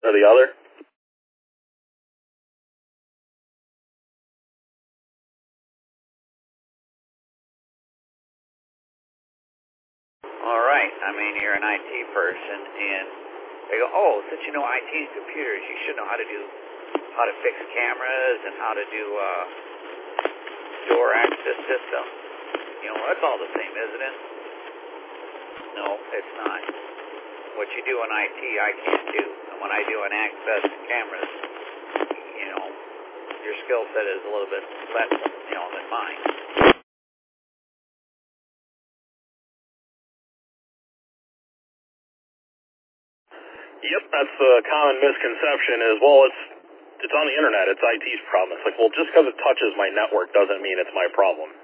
or the other? All right. I mean, you're an IT person, and they go, oh, since you know IT and computers, you should know how to fix cameras and how to do door access system. You know, that's all the same, isn't it? No, it's not. What you do in IT, I can't do. And when I do an access cameras, you know, your skill set is a little bit less, you know, than mine. Yep, that's the common misconception is, well, it's on the internet, it's IT's problem. It's like, well, just because it touches my network doesn't mean it's my problem.